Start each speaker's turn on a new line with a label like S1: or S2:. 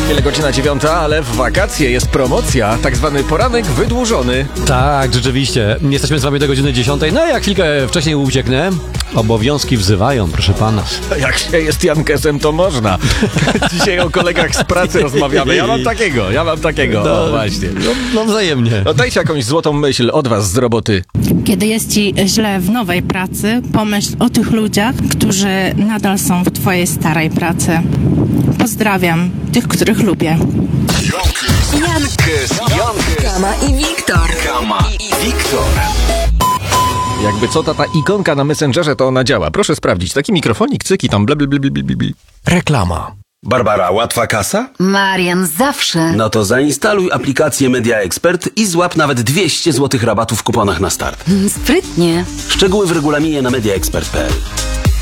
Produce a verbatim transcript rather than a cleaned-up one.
S1: chwilę godzina dziewiąta, ale w wakacje jest promocja, tak zwany poranek wydłużony.
S2: Tak, rzeczywiście. Jesteśmy z wami do godziny dziesiątej. No jak chwilkę wcześniej ucieknę, obowiązki wzywają, proszę pana.
S1: Jak się jest Jankesem, to można. Dzisiaj o kolegach z pracy rozmawiamy. Ja mam takiego, ja mam takiego.
S2: No,
S1: o, właśnie.
S2: No, no wzajemnie.
S1: No dajcie jakąś złotą myśl od was z roboty.
S3: Kiedy jest ci źle w nowej pracy, pomyśl o tych ludziach, którzy nadal są w twojej starej pracy. Pozdrawiam tych, których lubię.
S4: Jankes, Jankes,
S5: Kama i Wiktor.
S4: Kama i Wiktor.
S1: Jakby co, ta, ta ikonka na Messengerze, to ona działa. Proszę sprawdzić. Taki mikrofonik, cyki tam, blablabla.
S4: Reklama. Barbara, łatwa kasa?
S5: Marian, zawsze.
S6: No to zainstaluj aplikację Media Expert i złap nawet dwieście złotych rabatu w kuponach na start.
S5: Sprytnie.
S6: Szczegóły w regulaminie na media expert kropka p l.